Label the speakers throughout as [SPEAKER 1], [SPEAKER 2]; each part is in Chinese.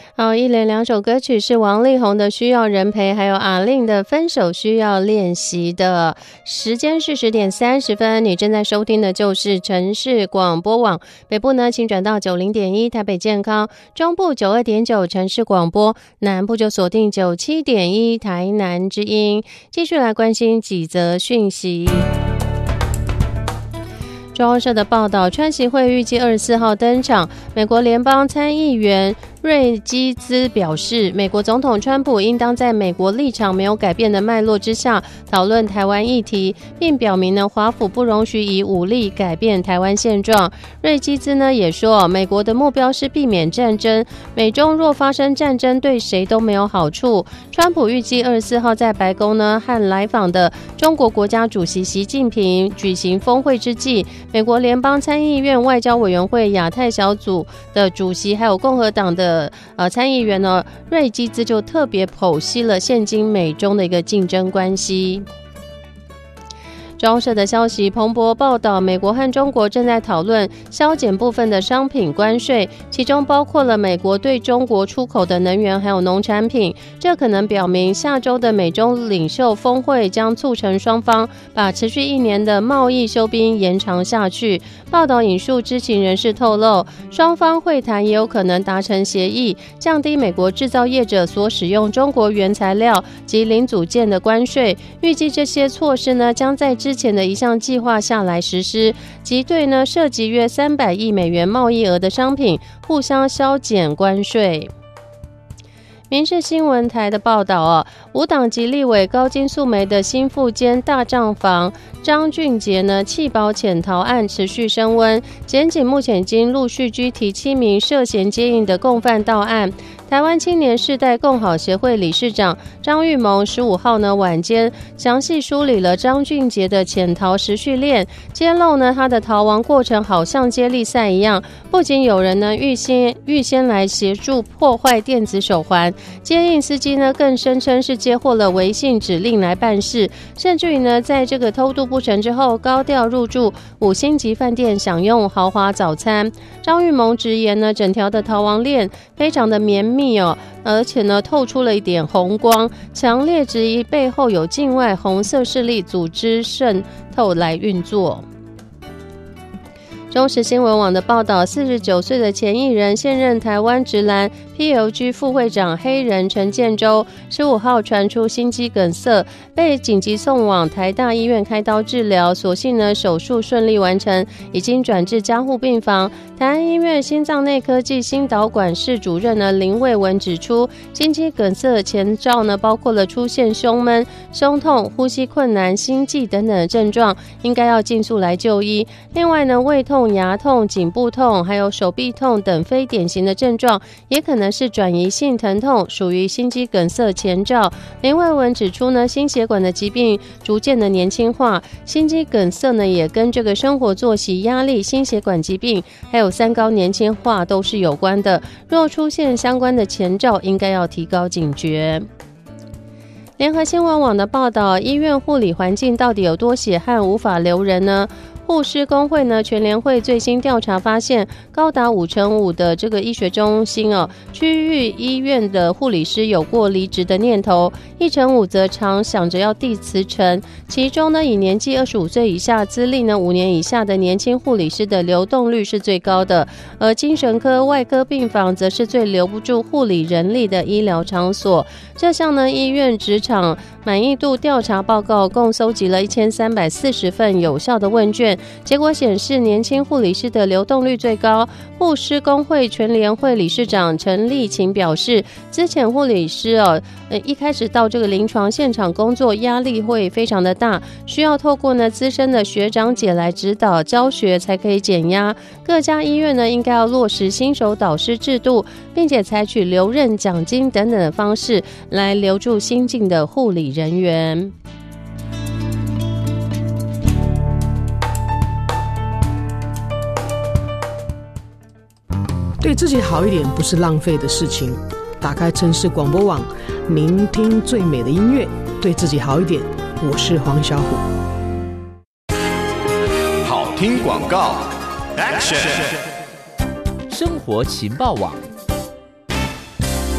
[SPEAKER 1] 好，一连两首歌曲是王力宏的《需要人陪》，还有阿令的《分手需要练习》的。时间是10点30分，你正在收听的就是城市广播网。北部呢，请转到90.1台北健康，中部92.9城市广播，南部就锁定97.1台南之音。继续来关心几则讯息。中央社的报道，川习会预计24号登场。美国联邦参议员瑞基兹表示，美国总统川普应当在美国立场没有改变的脉络之下讨论台湾议题，并表明呢，华府不容许以武力改变台湾现状。瑞基兹呢也说，美国的目标是避免战争，美中若发生战争，对谁都没有好处。川普预计24号在白宫呢和来访的中国国家主席习近平举行峰会之际，美国联邦参议院外交委员会亚太小组的主席还有共和党的参议员呢，瑞基兹就特别剖析了现今美中的一个竞争关系。中央社的消息，彭博报道，美国和中国正在讨论削减部分的商品关税，其中包括了美国对中国出口的能源还有农产品。这可能表明下周的美中领袖峰会将促成双方把持续1年的贸易休兵延长下去。报道引述知情人士透露，双方会谈也有可能达成协议，降低美国制造业者所使用中国原材料及零组件的关税。预计这些措施呢，将在之前的一项计划下来实施，即对呢涉及约300亿美元贸易额的商品互相削减关税。民视新闻台的报道无党籍立委高金素梅的新富坚大账房张俊杰呢弃保潜逃案持续升温，检警目前已经陆续拘提7名涉嫌接应的共犯到案。台湾青年世代共好协会理事长张玉萌15号呢晚间详细梳理了张俊杰的潜逃时序链，揭露呢他的逃亡过程好像接力赛一样，不仅有人呢预先来协助破坏电子手环，接应司机呢更声称是接获了微信指令来办事，甚至于呢在这个偷渡不成之后高调入住5星级饭店享用豪华早餐。张玉萌直言呢整条的逃亡链非常的绵密而且呢透出了一点红光，强烈质疑背后有境外红色势力组织渗透来运作。中时新闻网的报道，49岁的前艺人现任台湾职篮 PLG 副会长黑人陈建州15号传出心肌梗塞，被紧急送往台大医院开刀治疗，所幸呢手术顺利完成，已经转至加护病房。台安医院心脏内科暨心导管室主任呢林卫文指出，心肌梗塞的前兆呢包括了出现胸闷、胸痛、呼吸困难、心悸等等的症状，应该要尽速来就医。另外呢胃痛、牙痛、颈部痛还有手臂痛等非典型的症状，也可能是转移性疼痛，属于心肌梗塞前兆。林卫文指出呢，心血管的疾病逐渐的年轻化，心肌梗塞呢也跟这个生活作息、压力、心血管疾病还有三高年轻化都是有关的。若出现相关的前兆，应该要提高警觉。联合新闻网的报道，医院护理环境到底有多血汗，无法留人呢？护士工会呢全联会最新调查发现，高达5%的这个医学中心区域医院的护理师有过离职的念头，1%则常想着要递辞呈。其中呢，以年纪25岁以下、资历呢5年以下的年轻护理师的流动率是最高的，而精神科、外科病房则是最留不住护理人力的医疗场所。这项呢医院职场满意度调查报告共搜集了1340份有效的问卷，结果显示年轻护理师的流动率最高。护师工会全联会理事长陈丽琴表示，之前护理师一开始到这个临床现场工作，压力会非常的大，需要透过呢资深的学长姐来指导教学才可以减压。各家医院呢应该要落实新手导师制度，并且采取留任奖金等等的方式来留住新进的护理人员。
[SPEAKER 2] 对自己好一点不是浪费的事情。打开城市广播网，聆听最美的音乐，对自己好一点。我是黄小虎。
[SPEAKER 3] 好听广告 Action
[SPEAKER 4] 生活情报网。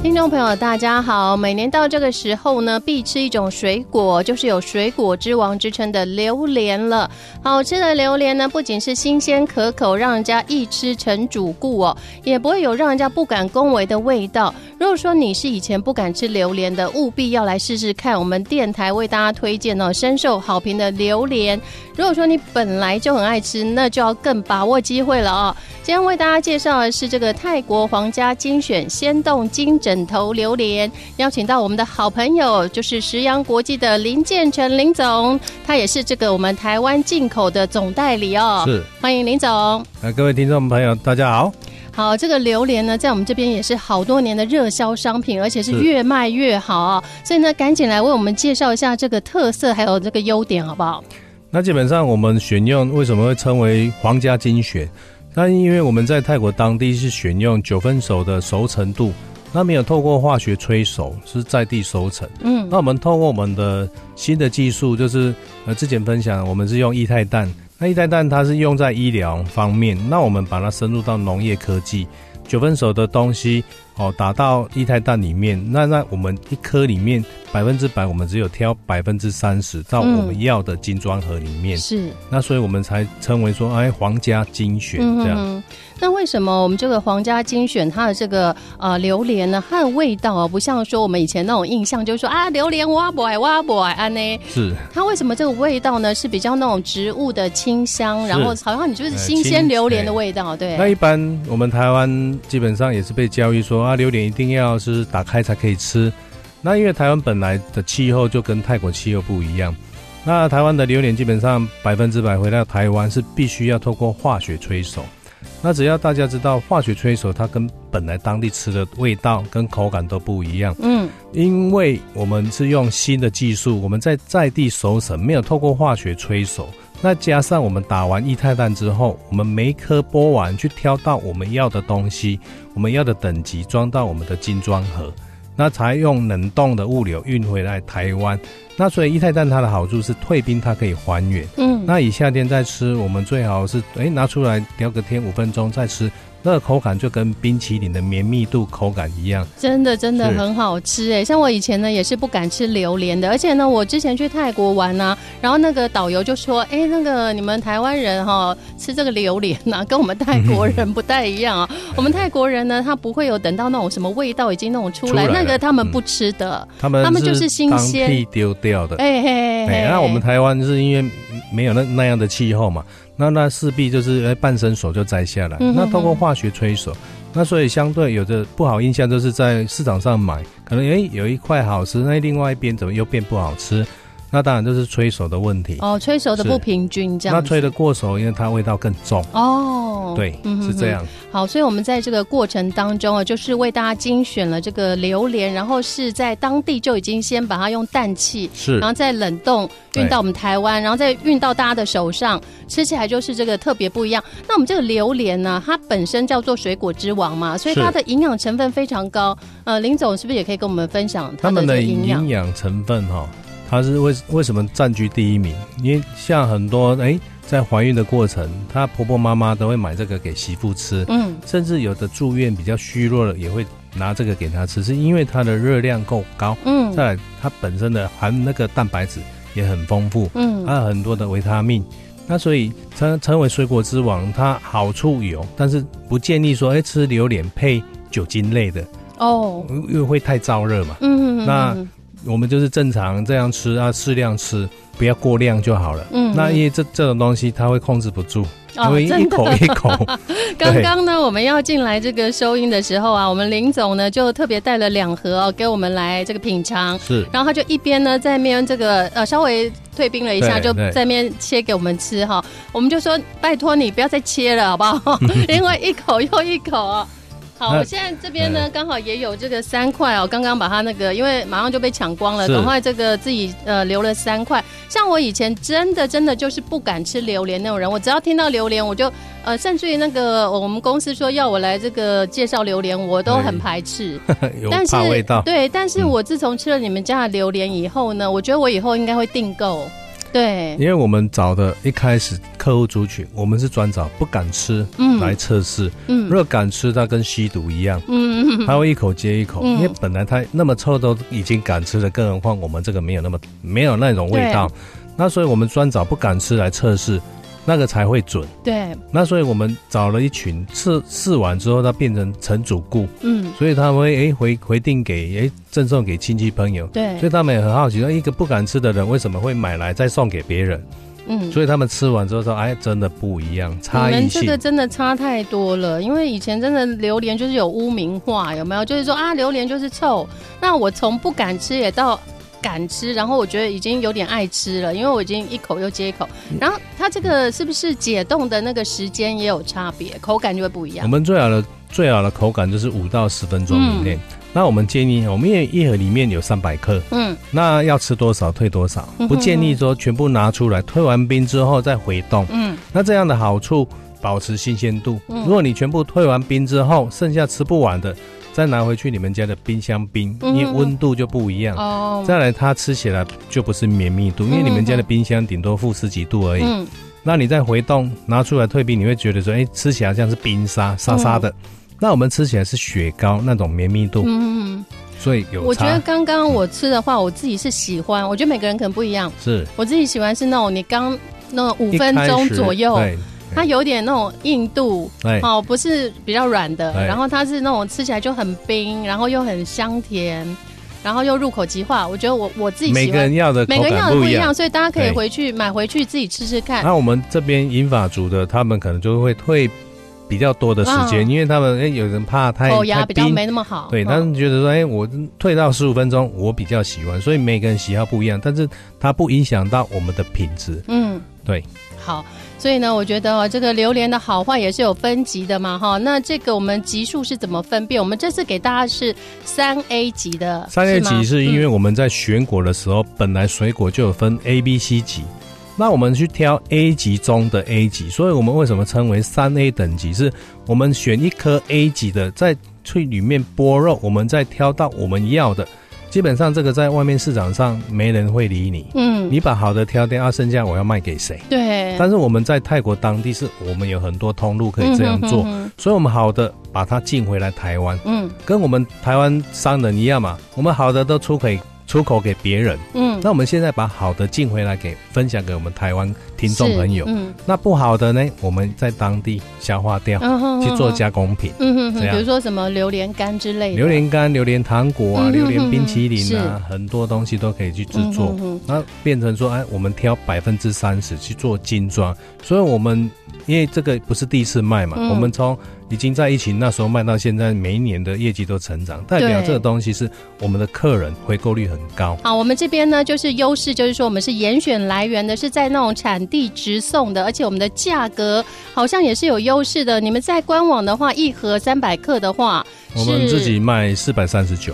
[SPEAKER 1] 听众朋友大家好，每年到这个时候呢，必吃一种水果，就是有水果之王之称的榴莲了。好吃的榴莲呢，不仅是新鲜可口，让人家一吃成主顾哦，也不会有让人家不敢恭维的味道。如果说你是以前不敢吃榴莲的，务必要来试试看我们电台为大家推荐哦，深受好评的榴莲。如果说你本来就很爱吃，那就要更把握机会了哦。今天为大家介绍的是这个泰国皇家精选鲜冻金枕头榴莲，邀请到我们的好朋友，就是食阳国际的林建成林总，他也是这个我们台湾进口的总代理哦。
[SPEAKER 4] 是，
[SPEAKER 1] 欢迎林总。
[SPEAKER 4] 各位听众朋友，大家好。
[SPEAKER 1] 好，这个榴莲呢，在我们这边也是好多年的热销商品，而且是越卖越好啊。所以呢，赶紧来为我们介绍一下这个特色还有这个优点，好不好？
[SPEAKER 4] 那基本上我们选用为什么会称为皇家精选？那因为我们在泰国当地是选用9分熟的熟成度，那没有透过化学催熟，是在地熟成。那我们透过我们的新的技术，就是之前分享，我们是用液态氮。那液态氮它是用在医疗方面，那我们把它深入到农业科技，9分熟的东西打到液态氮里面，那我们一颗里面100%我们只有挑30%到我们要的精装盒里面，是，那所以我们才称为说皇家精选这样。
[SPEAKER 1] 那为什么我们这个皇家精选它的这个榴莲呢，它的味道不像说我们以前那种印象，就是说榴莲我不爱安呢？
[SPEAKER 4] 是，
[SPEAKER 1] 它为什么这个味道呢是比较那种植物的清香，然后好像你就是新鲜榴莲的味道，对。
[SPEAKER 4] 那一般我们台湾基本上也是被教育说榴莲一定要是打开才可以吃。那因为台湾本来的气候就跟泰国气候不一样，那台湾的榴莲基本上100%回到台湾是必须要透过化学催熟。那只要大家知道化学催熟，它跟本来当地吃的味道跟口感都不一样。因为我们是用新的技术，我们在地熟成，没有透过化学催熟。那加上我们打完液态氮之后，我们每一颗剥完去挑到我们要的东西，我们要的等级装到我们的精装盒，那才用冷冻的物流运回来台湾。那所以液态氮它的好处是退冰它可以还原，那以夏天再吃，我们最好是拿出来聊个天5分钟再吃，那个口感就跟冰淇淋的绵密度口感一样，
[SPEAKER 1] 真的很好吃耶。像我以前呢也是不敢吃榴莲的，而且呢我之前去泰国玩啊，然后那个导游就说那个你们台湾人吃这个榴莲啊跟我们泰国人不太一样啊。我们泰国人呢他不会有等到那种什么味道已经弄出来，那个他们不吃的，他们就是新鲜
[SPEAKER 4] 当地丢掉的。那我们台湾是因为没有那样的气候嘛，那势必就是半生熟就摘下来，那透过化学催熟，那所以相对有的不好印象就是在市场上买，可能有一块好吃，那另外一边怎么又变不好吃，那当然就是催熟的问题。催熟的不平均这样子。那催的过熟，因为它味道更重。对，是这样。
[SPEAKER 1] 好，所以我们在这个过程当中就是为大家精选了这个榴莲，然后是在当地就已经先把它用氮气，然后再冷冻运到我们台湾，然后再运到大家的手上，吃起来就是这个特别不一样。那我们这个榴莲呢，它本身叫做水果之王嘛，所以它的营养成分非常高。林总是不是也可以跟我们分享它的这个营养？
[SPEAKER 4] 营养成分它是为什么占据第一名？因为像很多在怀孕的过程，她婆婆妈妈都会买这个给媳妇吃，甚至有的住院比较虚弱的也会拿这个给她吃，是因为它的热量够高，再来它本身的含那个蛋白质也很丰富，还有很多的维他命，那所以称为水果之王，它好处有，但是不建议说吃榴莲配酒精类的因为会太燥热嘛，那我们就是正常这样吃适量吃，不要过量就好了。那因为这种东西它会控制不住，因为一口一口。
[SPEAKER 1] 刚刚呢，我们要进来这个收音的时候啊，我们林总呢就特别带了2盒给我们来这个品尝。是，然后他就一边呢在面这个稍微退冰了一下，就在面切给我们吃哈。我们就说拜托你不要再切了好不好？因为一口又一口好，我现在这边呢刚好也有这个3块刚刚把它那个因为马上就被抢光了，赶快这个自己留了3块。像我以前真的就是不敢吃榴莲那种人，我只要听到榴莲我就甚至于那个我们公司说要我来这个介绍榴莲我都很排斥
[SPEAKER 4] 有怕味道。
[SPEAKER 1] 对，但是我自从吃了你们家的榴莲以后呢，我觉得我以后应该会订购对，
[SPEAKER 4] 因为我们找的一开始客户族群，我们是专找不敢吃来测试。如果敢吃，它跟吸毒一样，他会一口接一口，因为本来它那么臭都已经敢吃了，更何况我们这个没有那种味道，那所以我们专找不敢吃来测试。那个才会准。对，那所以我们找了一群试完之后，它变成主顾，所以他们会回订给赠送给亲戚朋友。对，所以他们也很好奇，说一个不敢吃的人为什么会买来再送给别人？所以他们吃完之后说，真的不一样，差异性。你们
[SPEAKER 1] 这个真的差太多了，因为以前真的榴莲就是有污名化，有没有？就是说榴莲就是臭。那我从不敢吃也到敢吃，然后我觉得已经有点爱吃了，因为我已经一口又接一口。然后它这个是不是解冻的那个时间也有差别，口感就会不一样？
[SPEAKER 4] 我们最好的口感就是5到10分钟以内。那我们建议，我们因为一盒里面有300克，那要吃多少退多少，不建议说全部拿出来，退完冰之后再回冻。那这样的好处保持新鲜度。如果你全部退完冰之后，剩下吃不完的，再拿回去你们家的冰箱冰，因为温度就不一样。再来它吃起来就不是绵密度，因为你们家的冰箱顶多负10几度而已。那你再回冻拿出来退冰，你会觉得说，吃起来像是冰沙沙沙的。那我们吃起来是雪糕那种绵密度。所以有差。我
[SPEAKER 1] 觉得刚刚我吃的话，我自己是喜欢，我觉得每个人可能不一样。是我自己喜欢是那种你刚那种5分钟左右。它有点那种硬度，不是比较软的，然后它是那种吃起来就很冰，然后又很香甜，然后又入口即化。我觉得我自己喜欢，
[SPEAKER 4] 每个人要的口感不一样，
[SPEAKER 1] 所以大家可以买回去自己吃吃看。
[SPEAKER 4] 那我们这边银发族的，他们可能就会退比较多的时间，因为他们有人怕
[SPEAKER 1] 口牙比较没那么好，
[SPEAKER 4] 对，他们觉得说，我退到15分钟，我比较喜欢，所以每个人喜好不一样，但是它不影响到我们的品质。对。
[SPEAKER 1] 好，所以呢，我觉得这个榴莲的好坏也是有分级的嘛，哈。那这个我们级数是怎么分辨？我们这次给大家是3A 级的。
[SPEAKER 4] 3A 级是因为我们在选果的时候，本来水果就有分 A、B、C 级，那我们去挑 A 级中的 A 级，所以我们为什么称为3A 等级？是我们选一颗 A 级的，在去里面剥肉，我们再挑到我们要的。基本上这个在外面市场上没人会理你，你把好的挑掉，剩下我要卖给谁？对。但是我们在泰国当地我们有很多通路可以这样做，所以我们好的把它进回来台湾，跟我们台湾商人一样嘛，我们好的都出口给别人，那我们现在把好的进回来分享给我们台湾听众朋友，那不好的呢，我们在当地消化掉，去做加工品，
[SPEAKER 1] 比如说什么榴莲干之类的，
[SPEAKER 4] 榴莲干、榴莲糖果啊、榴莲冰淇淋啊，很多东西都可以去制作，那变成说，我们挑30%去做精装，所以我们因为这个不是第一次卖嘛，我们从已经在疫情那时候卖到现在，每一年的业绩都成长，代表这个东西是我们的客人回购率很高。
[SPEAKER 1] 好，我们这边呢就是优势，就是说我们是严选来源的，是在那种产地直送的，而且我们的价格好像也是有优势的。你们在官网的话，一盒300克的话，
[SPEAKER 4] 我们自己卖439。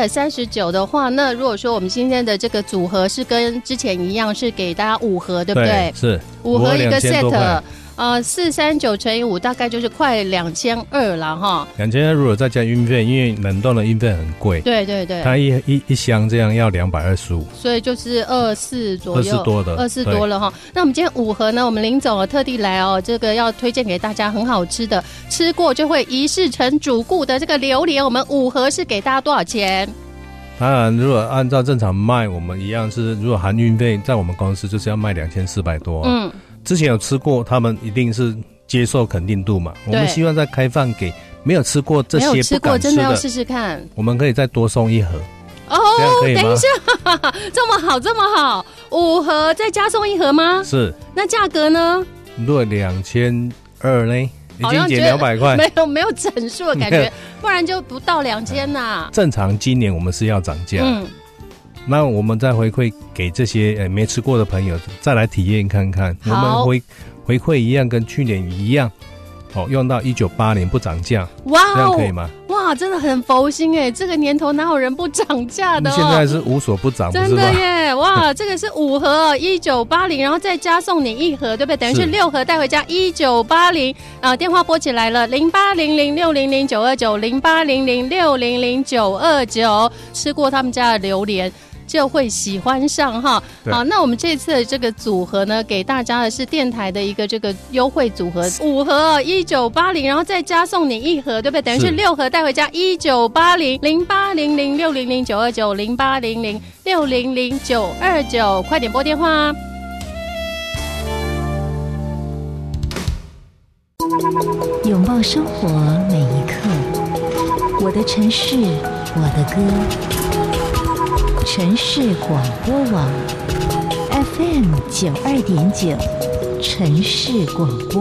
[SPEAKER 1] 439的话，那如果说我们今天的这个组合是跟之前一样，是给大家5盒，对不对？
[SPEAKER 4] 是
[SPEAKER 1] 5盒一个 set。439乘以5大概就是快2200了哈。
[SPEAKER 4] 2200如果再加运费，因为冷冻的运费很贵。对对对，它一箱这样要225，
[SPEAKER 1] 所以就是24左右，24多了哈。那我们今天5盒呢，我们林总特地来这个要推荐给大家很好吃的，吃过就会一试成主顾的这个榴莲，我们5盒是给大家多少钱？
[SPEAKER 4] 当然，如果按照正常卖，我们一样是，如果含运费，在我们公司就是要卖2400多。之前有吃过，他们一定是接受肯定度嘛。我们希望再开放给没有吃过这些不敢吃的，没有吃过
[SPEAKER 1] 真的要试试看。
[SPEAKER 4] 我们可以再多送1盒。
[SPEAKER 1] 这样可以吗？等一下，这么好，5盒再加送1盒吗？
[SPEAKER 4] 是。
[SPEAKER 1] 那价格呢？
[SPEAKER 4] 如果2200呢？已经减200块，
[SPEAKER 1] 没有整数的感觉，不然就不到2000呐。
[SPEAKER 4] 正常今年我们是要涨价，那我们再回馈给这些没吃过的朋友，再来体验看看。我们回馈一样，跟去年一样，用到1980不涨价，哇，这样可以吗？
[SPEAKER 1] 哇，真的很佛心这个年头哪有人不涨价的？
[SPEAKER 4] 现在是无所不涨，
[SPEAKER 1] 真的耶！哇，这个是5盒1980，然后再加送你1盒，对不对？等于是6盒带回家1980。电话拨起来了，0800600929，0800600929。吃过他们家的榴莲， 就会喜欢上哈。好，那我们这次的这个组合呢，给大家的是电台的一个这个优惠组合，5盒1980，然后再加送你1盒，对不对？等于是6盒带回家，1800-600-929，0800-600-929，快点拨电话。
[SPEAKER 5] 拥抱生活每一刻，我的城市，我的歌。城市广播网 FM 92.9，城市广播。